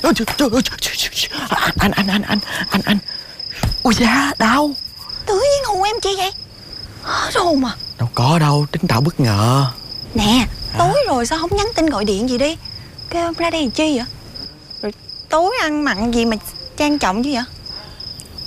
Anh. Ui da, đau. Tự nhiên hù em chi vậy? Hết hồn mà. Đâu có đâu, tính tạo bất ngờ. Nè, tối rồi sao không nhắn tin gọi điện gì đi? Kêu em ra đây làm chi vậy? Rồi tối ăn mặn gì mà trang trọng chứ vậy?